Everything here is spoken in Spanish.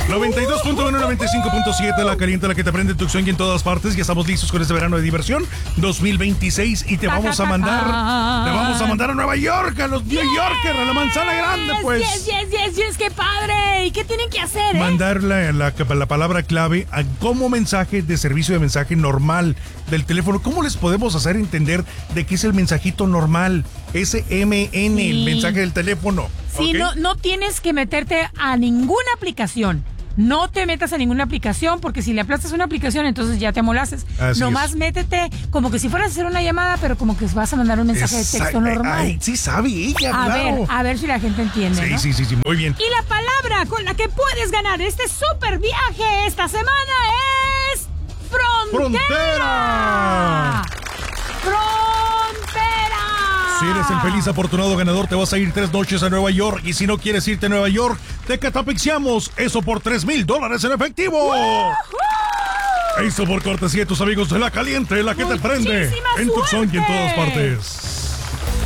92.1, 95.7, la caliente, la que te prende en Tucson y en todas partes. Ya estamos listos con este verano de diversión 2026 y te vamos a mandar a Nueva York, a los New Yorkers, a la Manzana Grande, pues. Yes, qué padre. ¿Y qué tienen que hacer, Mandar la palabra clave como mensaje de servicio de mensaje normal del teléfono. ¿Cómo les podemos hacer entender de qué es el mensajito normal? SMN, sí. El mensaje del teléfono. Sí, ¿okay? No tienes que meterte a ninguna aplicación. No te metas a ninguna aplicación, porque si le aplastas una aplicación, entonces ya te amolaces. Nomás métete como que si fueras a hacer una llamada, pero como que vas a mandar un mensaje de texto normal. Ay, sí sabe ella, claro. A ver si la gente entiende, ¿no? Sí, muy bien. Y la palabra con la que puedes ganar este super viaje esta semana es... ¡Frontera! Si eres el feliz afortunado ganador, te vas a ir 3 noches a Nueva York. Y si no quieres irte a Nueva York, te catapixiamos. Eso por $3,000 en efectivo. ¡Woohoo! Eso por cortesía de tus amigos de La Caliente, la que te prende. En Tucson y en todas partes.